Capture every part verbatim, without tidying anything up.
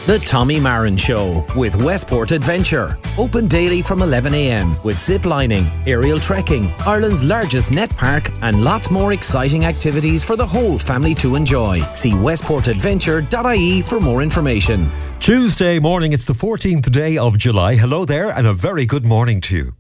The Tommy Marin Show with Westport Adventure. Open daily from eleven a m with zip lining, aerial trekking, Ireland's largest net park, and lots more exciting activities for the whole family to enjoy. See westport adventure dot I E for more information. Tuesday morning, it's the fourteenth day of July. Hello there, and a very good morning to you.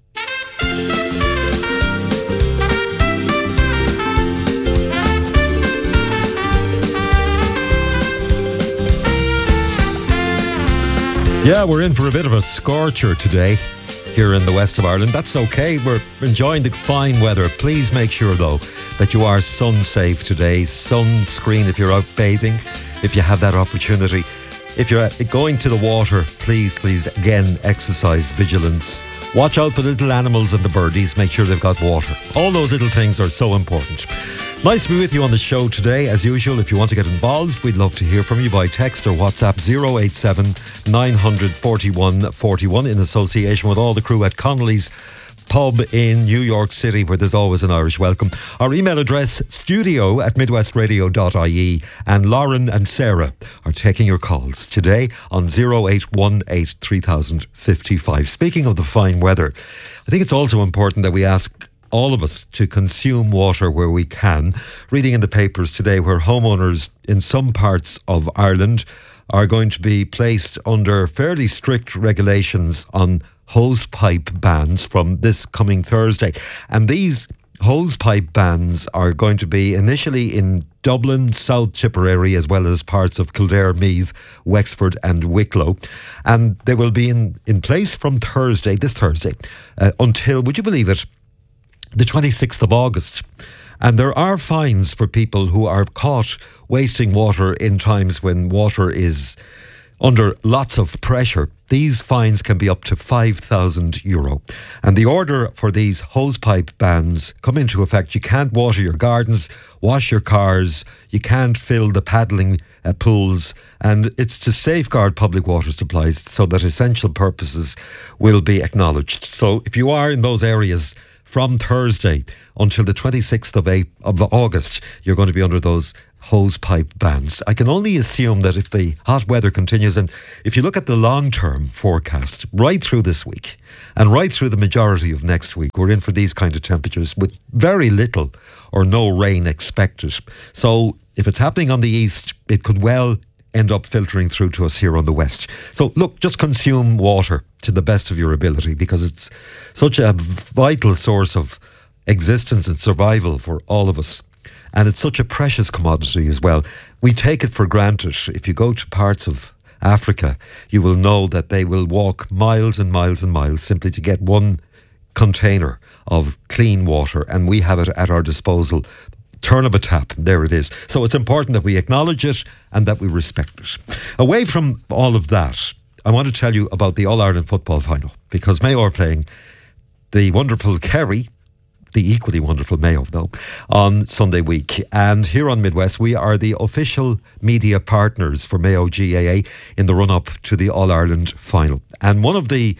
Yeah, we're in for a bit of a scorcher today here in the west of Ireland. That's okay. We're enjoying the fine weather. Please make sure, though, that you are sun safe today. Sunscreen if you're out bathing, if you have that opportunity. If you're going to the water, please, please, again, exercise vigilance. Watch out for the little animals and the birdies. Make sure they've got water. All those little things are so important. Nice to be with you on the show today. As usual, if you want to get involved, we'd love to hear from you by text or WhatsApp zero eight seven nine hundred forty-one forty-one in association with all the crew at Connolly's Pub in New York City, where there's always an Irish welcome. Our email address, studio at midwestradio dot I E, and Lauren and Sarah are taking your calls today on zero eight one eight three thousand fifty-five. Speaking of the fine weather, I think it's also important that we ask all of us to consume water where we can. Reading in the papers today where homeowners in some parts of Ireland are going to be placed under fairly strict regulations on hose pipe bans from this coming Thursday. And these hose pipe bans are going to be initially in Dublin, South Tipperary, as well as parts of Kildare, Meath, Wexford and Wicklow. And they will be in, in place from Thursday, this Thursday, uh, until, would you believe it, the twenty-sixth of August. And there are fines for people who are caught wasting water in times when water is under lots of pressure. These fines can be up to five thousand euro. And the order for these hosepipe bans come into effect. You can't water your gardens, wash your cars, you can't fill the paddling uh, pools, and it's to safeguard public water supplies so that essential purposes will be acknowledged. So if you are in those areas from Thursday until the twenty-sixth of August, you're going to be under those hose pipe bans. I can only assume that if the hot weather continues, and if you look at the long-term forecast right through this week and right through the majority of next week, we're in for these kind of temperatures with very little or no rain expected. So if it's happening on the east, it could well end up filtering through to us here on the west. So look, just consume water to the best of your ability, because it's such a vital source of existence and survival for all of us. And it's such a precious commodity as well. We take it for granted. If you go to parts of Africa, you will know that they will walk miles and miles and miles simply to get one container of clean water, and we have it at our disposal. Turn of a tap, there it is. So it's important that we acknowledge it and that we respect it. Away from all of that, I want to tell you about the All-Ireland football final, because Mayo are playing the wonderful Kerry, the equally wonderful Mayo though, on Sunday week. And here on Midwest, we are the official media partners for Mayo G A A in the run-up to the All-Ireland final. And one of the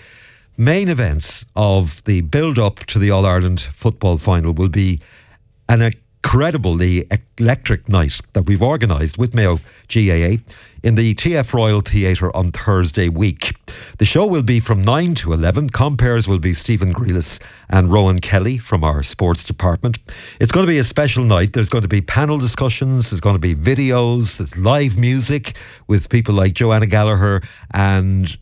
main events of the build-up to the All-Ireland football final will be an incredibly electric night that we've organised with Mayo G A A in the T F Royal Theatre on Thursday week. The show will be from nine to eleven. Compares will be Stephen Grealis and Rowan Kelly from our sports department. It's going to be a special night. There's going to be panel discussions, there's going to be videos, there's live music with people like Joanna Gallagher and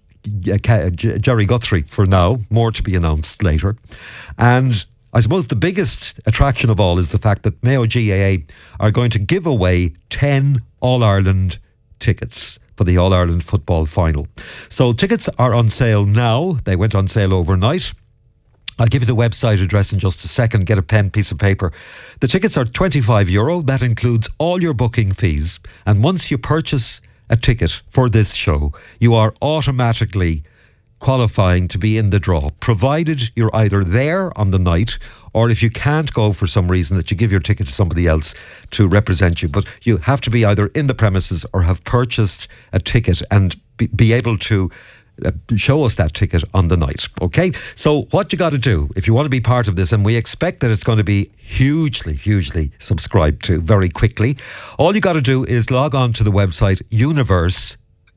Jerry Guthrie for now, more to be announced later. And I suppose the biggest attraction of all is the fact that Mayo G A A are going to give away ten All-Ireland tickets for the All-Ireland football final. So tickets are on sale now. They went on sale overnight. I'll give you the website address in just a second. Get a pen, piece of paper. The tickets are twenty-five euro. That includes all your booking fees. And once you purchase a ticket for this show, you are automatically qualifying to be in the draw, provided you're either there on the night, or if you can't go for some reason, that you give your ticket to somebody else to represent you. But you have to be either in the premises or have purchased a ticket and be, be able to uh, show us that ticket on the night. Okay, so what you got to do if you want to be part of this, and we expect that it's going to be hugely, hugely subscribed to very quickly, all you got to do is log on to the website universe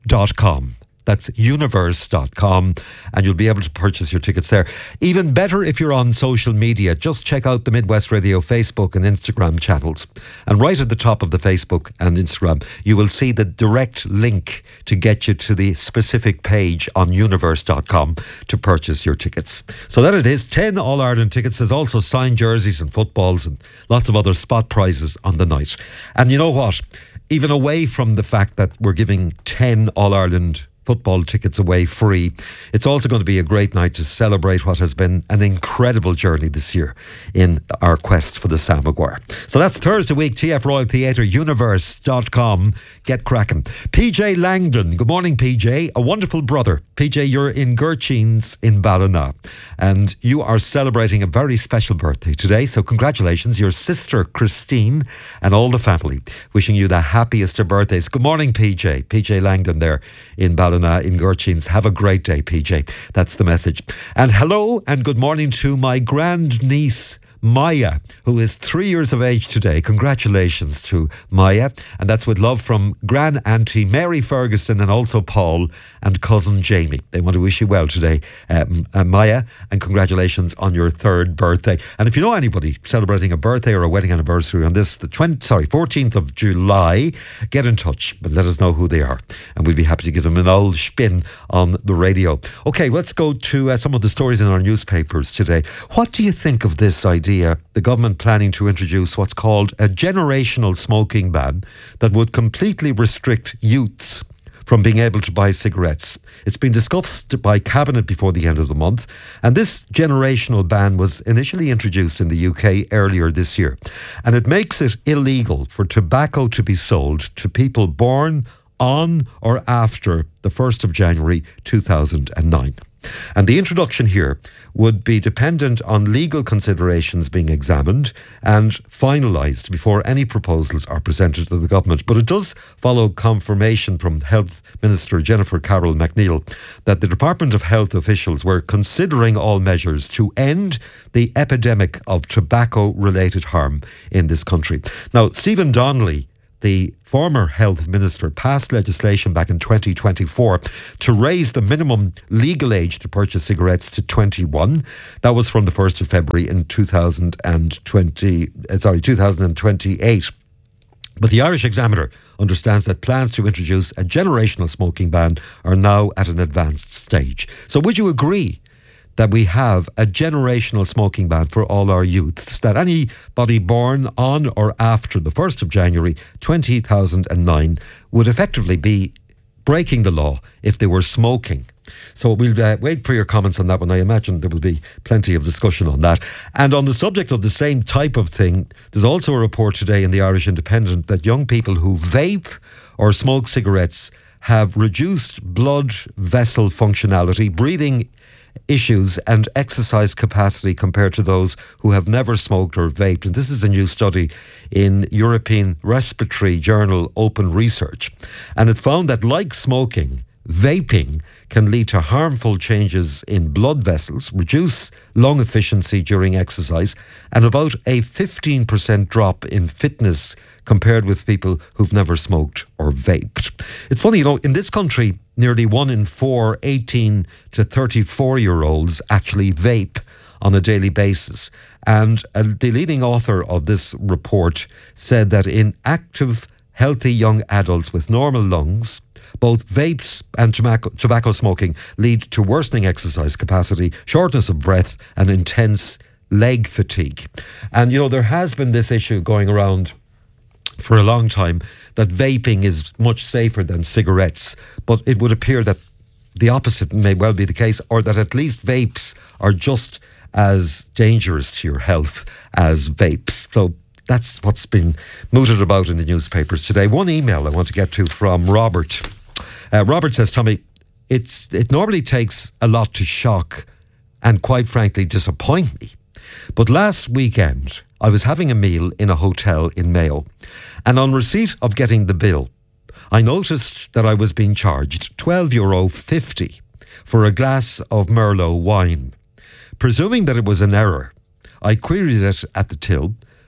dot com. That's universe dot com, and you'll be able to purchase your tickets there. Even better if you're on social media, just check out the Midwest Radio Facebook and Instagram channels. And right at the top of the Facebook and Instagram, you will see the direct link to get you to the specific page on universe dot com to purchase your tickets. So that it is, ten All-Ireland tickets. There's also signed jerseys and footballs and lots of other spot prizes on the night. And you know what? Even away from the fact that we're giving ten All-Ireland football tickets away free, it's also going to be a great night to celebrate what has been an incredible journey this year in our quest for the Sam Maguire. So that's Thursday week, T F Royal Theatre, universe dot com. Get cracking. P J Langdon, good morning P J, a wonderful brother. P J, you're in Gerchines in Ballina, and you are celebrating a very special birthday today, so congratulations. Your sister Christine and all the family wishing you the happiest of birthdays. Good morning P J. P J Langdon there in Ballina in Gerchines. Have a great day, P J. That's the message. And hello and good morning to my grandniece Maya, who is three years of age today. Congratulations to Maya. And that's with love from Gran Auntie Mary Ferguson and also Paul and cousin Jamie. They want to wish you well today, um, uh, Maya, and congratulations on your third birthday. And if you know anybody celebrating a birthday or a wedding anniversary on this, the twentieth, sorry, fourteenth of July, get in touch and let us know who they are. And we'll be happy to give them an old spin on the radio. Okay, let's go to uh, some of the stories in our newspapers today. What do you think of this idea? The government planning to introduce what's called a generational smoking ban that would completely restrict youths from being able to buy cigarettes. It's been discussed by Cabinet before the end of the month, and this generational ban was initially introduced in the U K earlier this year, and it makes it illegal for tobacco to be sold to people born on or after the first of January two thousand nine. And the introduction here would be dependent on legal considerations being examined and finalised before any proposals are presented to the government. But it does follow confirmation from Health Minister Jennifer Carroll McNeill that the Department of Health officials were considering all measures to end the epidemic of tobacco-related harm in this country. Now, Stephen Donnelly, the former health minister, passed legislation back in twenty twenty-four to raise the minimum legal age to purchase cigarettes to twenty-one. That was from the first of February in two thousand twenty, sorry, two thousand twenty-eight. But the Irish Examiner understands that plans to introduce a generational smoking ban are now at an advanced stage. So would you agree that we have a generational smoking ban for all our youths, that anybody born on or after the first of January two thousand nine would effectively be breaking the law if they were smoking? So we'll uh, wait for your comments on that one. I imagine there will be plenty of discussion on that. And on the subject of the same type of thing, there's also a report today in the Irish Independent that young people who vape or smoke cigarettes have reduced blood vessel functionality, breathing issues and exercise capacity compared to those who have never smoked or vaped. And this is a new study in European Respiratory Journal Open Research. And it found that, like smoking, vaping can lead to harmful changes in blood vessels, reduce lung efficiency during exercise, and about a fifteen percent drop in fitness compared with people who've never smoked or vaped. It's funny, you know, in this country, nearly one in four eighteen to thirty-four year olds actually vape on a daily basis. And uh, the leading author of this report said that in active, healthy young adults with normal lungs, both vapes and tobacco, tobacco smoking lead to worsening exercise capacity, shortness of breath, and intense leg fatigue. And, you know, there has been this issue going around for a long time that vaping is much safer than cigarettes, but it would appear that the opposite may well be the case, or that at least vapes are just as dangerous to your health as vapes. So that's what's been mooted about in the newspapers today. One email I want to get to from Robert. Uh, Robert says, Tommy, it's it normally takes a lot to shock and quite frankly disappoint me. But last weekend, I was having a meal in a hotel in Mayo, and on receipt of getting the bill, I noticed that I was being charged twelve euro fifty for a glass of Merlot wine. Presuming that it was an error, I queried it at the till,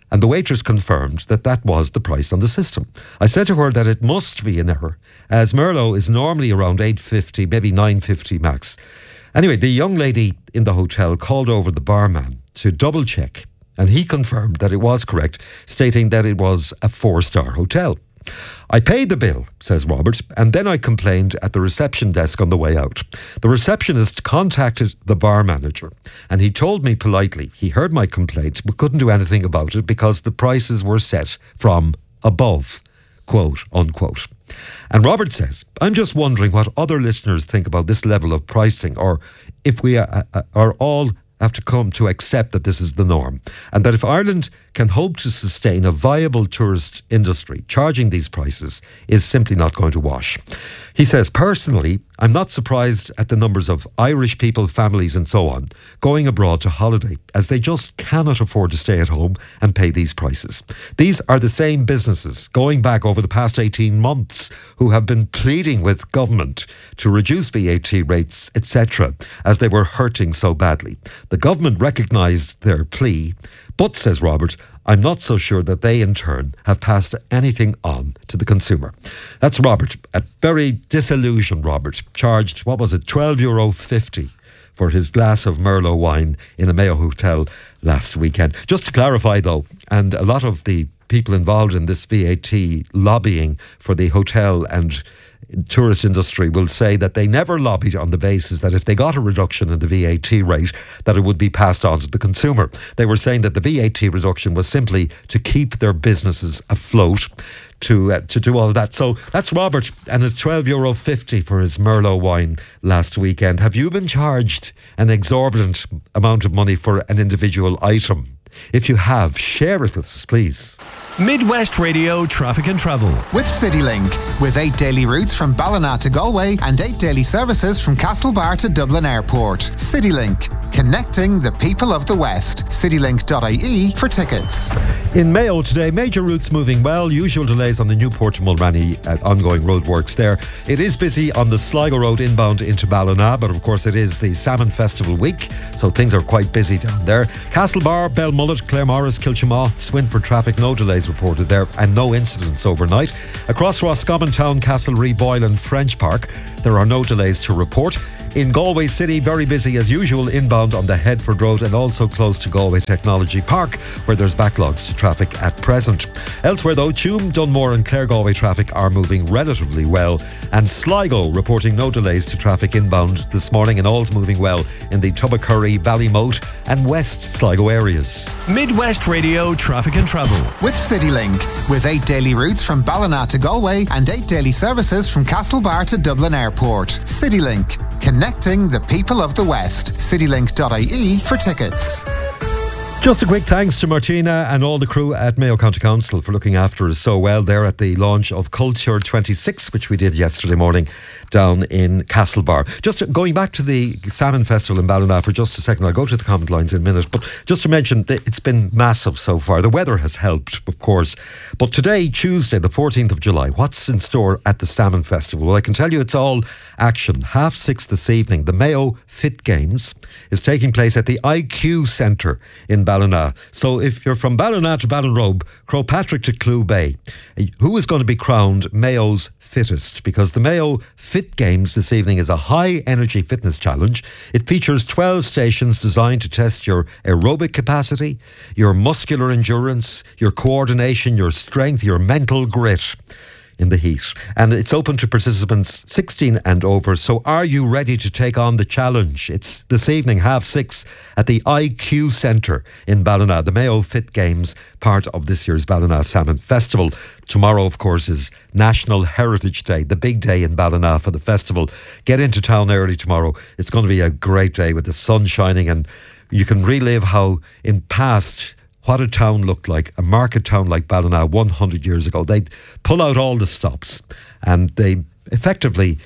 And the waitress confirmed that that was the price on the system. I said to her that it must be an error, as Merlot is normally around eight fifty, maybe nine fifty max. Anyway, the young lady in the hotel called over the barman to double check, and he confirmed that it was correct, stating that it was a four-star hotel. I paid the bill, says Robert, and then I complained at the reception desk on the way out. The receptionist contacted the bar manager, and he told me politely he heard my complaint but couldn't do anything about it because the prices were set from above, quote unquote. And Robert says, I'm just wondering what other listeners think about this level of pricing, or if we are, are all have to come to accept that this is the norm, and that if Ireland can hope to sustain a viable tourist industry, charging these prices is simply not going to wash. He says, personally, I'm not surprised at the numbers of Irish people, families and so on going abroad to holiday, as they just cannot afford to stay at home and pay these prices. These are the same businesses going back over the past eighteen months who have been pleading with government to reduce V A T rates, et cetera, as they were hurting so badly. The government recognised their plea, but, says Robert, I'm not so sure that they in turn have passed anything on to the consumer. That's Robert, a very disillusioned Robert, charged, what was it, twelve euro fifty for his glass of Merlot wine in a Mayo hotel last weekend. Just to clarify though, and a lot of the people involved in this V A T lobbying for the hotel and tourist industry will say that they never lobbied on the basis that if they got a reduction in the V A T rate, that it would be passed on to the consumer. They were saying that the V A T reduction was simply to keep their businesses afloat, to uh, to do all of that. So that's Robert, and it's twelve euro fifty for his Merlot wine last weekend. Have you been charged an exorbitant amount of money for an individual item? If you have, share it with us, please. Midwest Radio Traffic and Travel with CityLink, with eight daily routes from Ballina to Galway and eight daily services from Castlebar to Dublin Airport. CityLink, connecting the people of the West. citylink dot I E for tickets. In Mayo today, major routes moving well. Usual delays on the Newport to Mulranny uh, ongoing roadworks there. It is busy on the Sligo Road inbound into Ballina, but of course it is the Salmon Festival week, so things are quite busy down there. Castlebar, Belmullet, Claremorris, Kilchamaugh, Swinford traffic, no delays reported there and no incidents overnight. Across Roscommon Town, Castlereagh, Boyle and French Park, there are no delays to report. In Galway City, very busy as usual inbound on the Headford Road and also close to Galway Technology Park, where there's backlogs to traffic at present. Elsewhere though, Tuam, Dunmore and Clare Galway traffic are moving relatively well, and Sligo reporting no delays to traffic inbound this morning, and all's moving well in the Tubbacurry, Ballymote and West Sligo areas. Midwest Radio Traffic and Travel with CityLink, with eight daily routes from Ballina to Galway and eight daily services from Castlebar to Dublin Airport. CityLink, connecting the people of the West. citylink dot I E for tickets. Just a quick thanks to Martina and all the crew at Mayo County Council for looking after us so well there at the launch of Culture twenty-six, which we did yesterday morning down in Castlebar. Just going back to the Salmon Festival in Ballina for just a second, I'll go to the comment lines in a minute, but just to mention that it's been massive so far. The weather has helped, of course, but today, Tuesday, the fourteenth of July, what's in store at the Salmon Festival? Well, I can tell you it's all action. Half six this evening, the Mayo Fit Games is taking place at the I Q Centre in Ballina. So if you're from Ballina to Ballinrobe, Crowpatrick to Clew Bay, who is going to be crowned Mayo's fittest? Because the Mayo Fit Games this evening is a high energy fitness challenge. It features twelve stations designed to test your aerobic capacity, your muscular endurance, your coordination, your strength, your mental grit in the heat. And it's open to participants sixteen and over. So are you ready to take on the challenge? It's this evening, half six, at the I Q Centre in Ballina. The Mayo Fit Games, part of this year's Ballina Salmon Festival. Tomorrow, of course, is National Heritage Day, the big day in Ballina for the festival. Get into town early tomorrow. It's going to be a great day with the sun shining, and you can relive how in past what a town looked like, a market town like Ballina one hundred years ago. They'd pull out all the stops and they effectively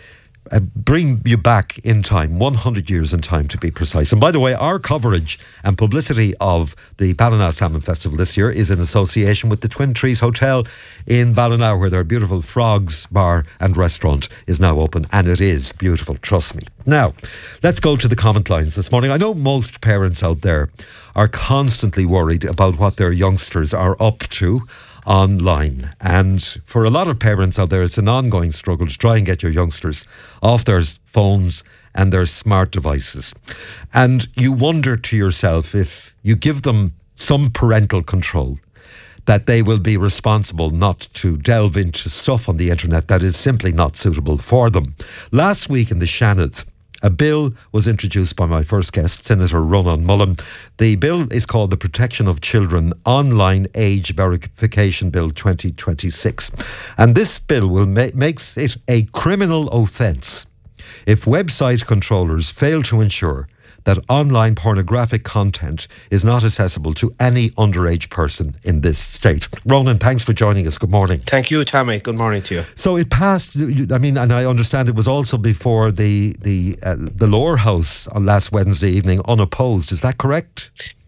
uh, bring you back in time, one hundred years in time to be precise. And by the way, our coverage and publicity of the Ballina Salmon Festival this year is in association with the Twin Trees Hotel in Ballina, where their beautiful Frogs Bar and Restaurant is now open, and it is beautiful, trust me. Now, let's go to the comment lines this morning. I know most parents out there are constantly worried about what their youngsters are up to online, and for a lot of parents out there, it's an ongoing struggle to try and get your youngsters off their phones and their smart devices. And you wonder to yourself, if you give them some parental control, that they will be responsible not to delve into stuff on the internet that is simply not suitable for them. Last week in the Seanad, a bill was introduced by my first guest, Senator Ronan Mullen. The bill is called the Protection of Children Online Age Verification Bill twenty twenty-six. And this bill will ma- makes it a criminal offence if website controllers fail to ensure that online pornographic content is not accessible to any underage person in this state. Ronan, thanks for joining us. Good morning. Thank you, Tammy. Good morning to you. So it passed, I mean, and I understand it was also before the the uh, the lower house on last Wednesday evening, unopposed. Is that correct?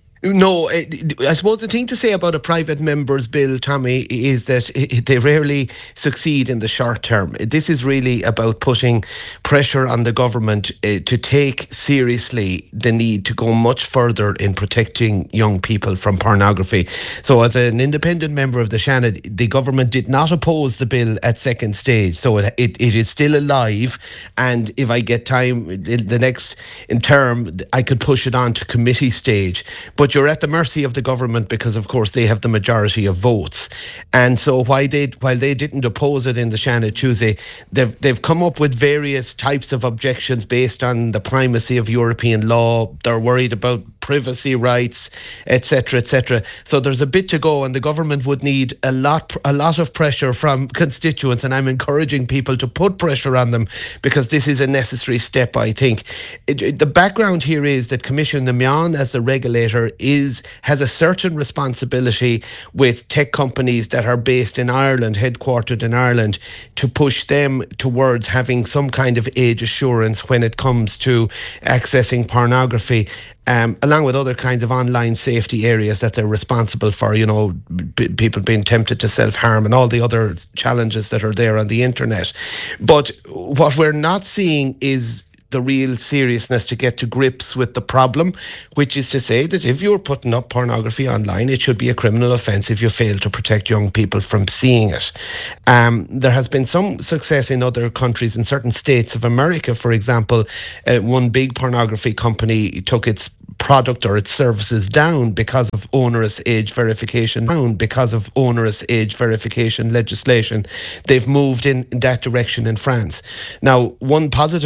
No, I suppose the thing to say about a private member's bill, Tommy, is that they rarely succeed in the short term. This is really about putting pressure on the government uh, to take seriously the need to go much further in protecting young people from pornography. So as an independent member of the Seanad, the government did not oppose the bill at second stage. So it, it, it is still alive. And if I get time, in the next in term, I could push it on to committee stage. But you're at the mercy of the government because, of course, they have the majority of votes. And so while they while they didn't oppose it in the Seanad Tuesday, they've they've come up with various types of objections based on the primacy of European law. They're worried about privacy rights, et cetera, et cetera. So there's a bit to go, and the government would need a lot a lot of pressure from constituents. And I'm encouraging people to put pressure on them because this is a necessary step, I think. It, it, the background here is that Commission Namion, as the regulator, is has a certain responsibility with tech companies that are based in Ireland, headquartered in Ireland, to push them towards having some kind of age assurance when it comes to accessing pornography. Um, along with other kinds of online safety areas that they're responsible for, you know, b- people being tempted to self-harm and all the other challenges that are there on the internet. But what we're not seeing is the real seriousness to get to grips with the problem, which is to say that if you're putting up pornography online, it should be a criminal offence if you fail to protect young people from seeing it. Um, there has been some success in other countries, in certain states of America, for example. Uh, one big pornography company took its product or its services down because of onerous age verification down because of onerous age verification legislation. They've moved in, in that direction in France. Now, one positive